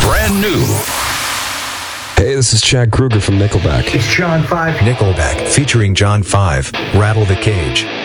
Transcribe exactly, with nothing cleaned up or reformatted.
Brand new. Hey, this is Chad Kruger from Nickelback. It's John five. Nickelback featuring John five, Rattle the Cage.